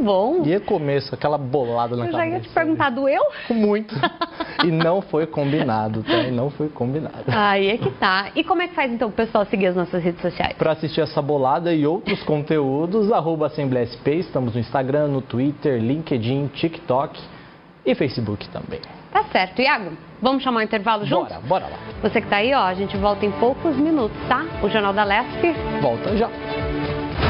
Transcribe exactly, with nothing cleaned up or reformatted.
bom. Ia comer aquela bolada na Eu cabeça. já ia te perguntar, doeu? Muito. E não foi combinado, tá? E não foi combinado. Aí é que tá. E como é que faz então o pessoal seguir as nossas redes sociais? Para assistir essa bolada e outros conteúdos, arroba Assembleia S P, estamos no Instagram, no Twitter, LinkedIn, TikTok e Facebook também. Tá certo. Iago, vamos chamar o intervalo junto? Bora, bora lá. Você que tá aí, ó, a gente volta em poucos minutos, tá? O Jornal da Lesp Volta já.